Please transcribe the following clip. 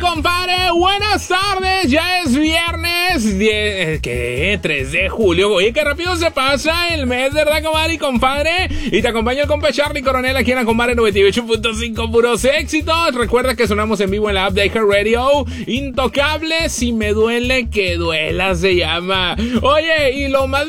compadre, buenas tardes, ya es viernes 3 de julio, oye, qué rápido se pasa el mes, ¿verdad, comadre y compadre? Y te acompaño el compa Charlie Coronel aquí en la compadre 98.5, puros éxitos. Recuerda que sonamos en vivo en la app de iHeartRadio, Intocable, si me duele, que duela se llama. Oye, y lo más